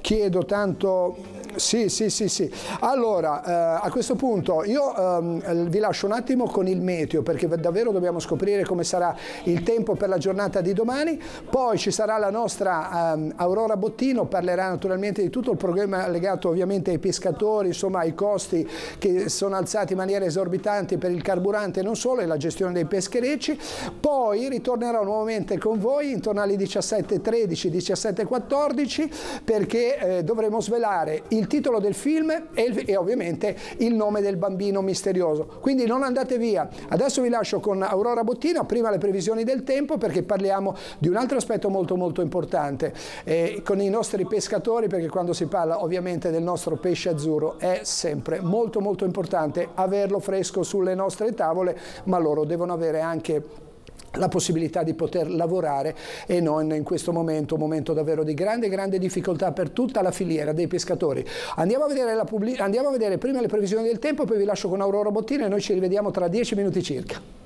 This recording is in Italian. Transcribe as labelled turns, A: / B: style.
A: chiedo tanto. Sì. Allora, a questo punto io vi lascio un attimo con il meteo, perché davvero dobbiamo scoprire come sarà il tempo per la giornata di domani. Poi ci sarà la nostra Aurora Bottino, parlerà naturalmente di tutto il problema legato ovviamente ai pescatori, insomma ai costi che sono alzati in maniera esorbitante per il carburante e non solo, e la gestione dei pescherecci. Poi ritornerò nuovamente con voi intorno alle 17:13, 17:14, perché dovremo svelare il titolo del film e ovviamente il nome del bambino misterioso. Quindi non andate via. Adesso vi lascio con Aurora Bottino, prima le previsioni del tempo, perché parliamo di un altro aspetto molto molto importante con i nostri pescatori, perché quando si parla ovviamente del nostro pesce azzurro è sempre molto molto importante averlo fresco sulle nostre tavole, ma loro devono avere anche la possibilità di poter lavorare, e non in questo momento, un momento davvero di grande difficoltà per tutta la filiera dei pescatori. Andiamo a vedere prima le previsioni del tempo, poi vi lascio con Aurora Bottino e noi ci rivediamo tra 10 minuti circa.